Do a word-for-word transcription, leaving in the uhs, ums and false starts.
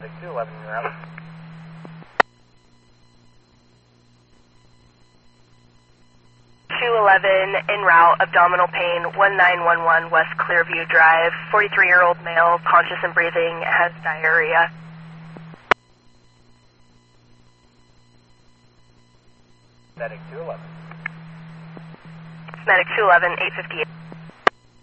two eleven en route. two eleven en route, abdominal pain, one nine one one West Clearview Drive, forty-three-year-old male, conscious and breathing, has diarrhea. Medic two eleven. Medic two eleven, eight fifty-eight.